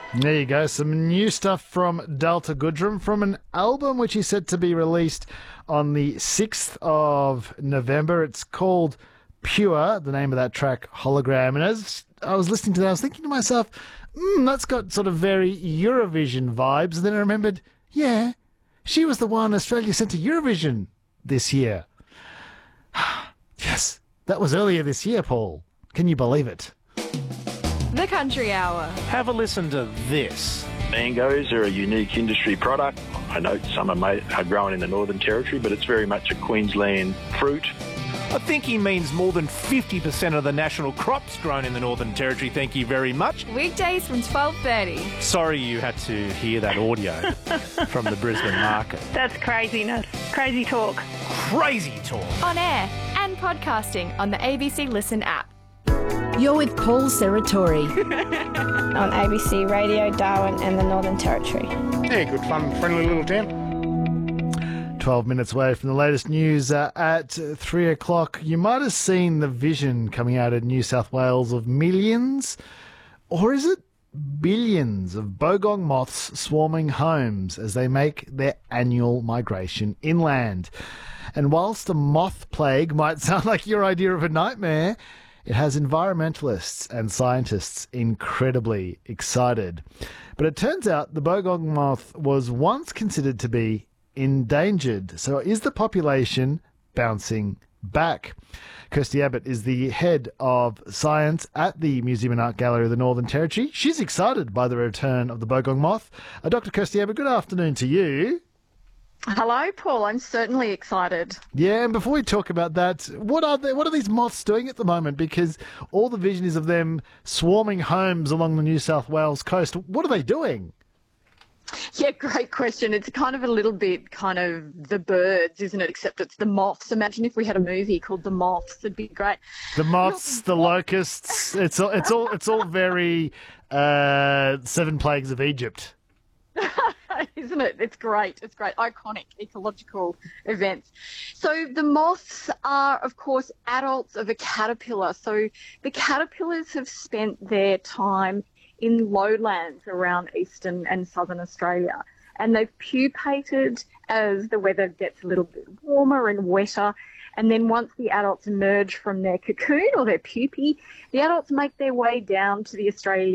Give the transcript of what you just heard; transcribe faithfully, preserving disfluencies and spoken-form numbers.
There you go. Some new stuff from Delta Goodrem from an album which is said to be released on the sixth of November. It's called Pure, the name of that track, Hologram. And as I was listening to that, I was thinking to myself, mm, that's got sort of very Eurovision vibes. And then I remembered, yeah, she was the one Australia sent to Eurovision this year. Yes, that was earlier this year, Paul. Can you believe it? The Country Hour. Have a listen to this. Mangoes are a unique industry product. I know some are, made, are grown in the Northern Territory, but it's very much a Queensland fruit. I think he means more than fifty percent of the national crops grown in the Northern Territory, thank you very much. Weekdays from twelve thirty. Sorry you had to hear that audio from the Brisbane market. That's craziness. Crazy talk. Crazy talk. On air and podcasting on the A B C Listen app. You're with Paul Serratori. On A B C Radio, Darwin and the Northern Territory. Yeah, good fun, friendly little town. twelve minutes away from the latest news uh, at three o'clock. You might have seen the vision coming out of New South Wales of millions, or is it billions, of bogong moths swarming homes as they make their annual migration inland. And whilst a moth plague might sound like your idea of a nightmare, it has environmentalists and scientists incredibly excited. But it turns out the bogong moth was once considered to be endangered. So is the population bouncing back? Kirsty Abbott is the head of science at the Museum and Art Gallery of the Northern Territory. She's excited by the return of the bogong moth. Uh, Doctor Kirsty Abbott, good afternoon to you. Hello, Paul. I'm certainly excited. Yeah, and before we talk about that, what are they, what are these moths doing at the moment? Because all the vision is of them swarming homes along the New South Wales coast. What are they doing? Yeah, great question. It's kind of a little bit kind of the birds, isn't it? Except it's the moths. Imagine if we had a movie called The Moths. It'd be great. The moths, the locusts. It's all, it's all, it's all very uh, Seven Plagues of Egypt. Isn't it? It's great. It's great. Iconic ecological events. So the moths are, of course, adults of a caterpillar. So the caterpillars have spent their time in lowlands around eastern and southern Australia. And they've pupated as the weather gets a little bit warmer and wetter. And then once the adults emerge from their cocoon or their pupae, the adults make their way down to the Australian